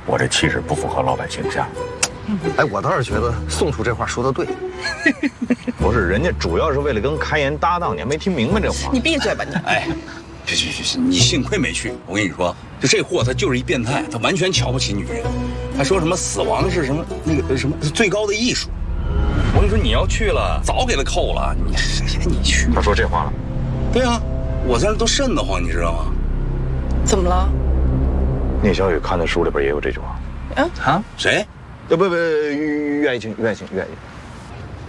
我这气质不符合老板形象。 哎，我倒是觉得宋处这话说的对。 不是，人家主要是为了跟开颜搭档，你还没听明白这话？ 你闭嘴吧你！ 哎，去，你幸亏没去。我跟你说，就这货他就是一变态，他完全瞧不起女人。他说什么死亡是什么那个什么最高的艺术。我跟你说，你要去了，早给他扣了。你去？ 他说这话了？ 对啊，我在那都瘆得慌，你知道吗？ 怎么了？ 聂小雨看的书里边也有这句话。 啊？谁？ 不，岳爱卿。